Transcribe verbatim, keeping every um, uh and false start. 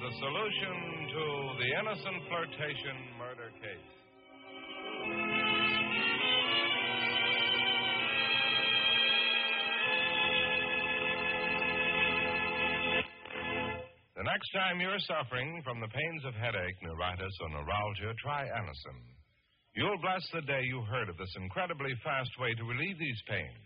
the solution to the innocent flirtation murder case. The next time you're suffering from the pains of headache, neuritis, or neuralgia, try Anacin. You'll bless the day you heard of this incredibly fast way to relieve these pains.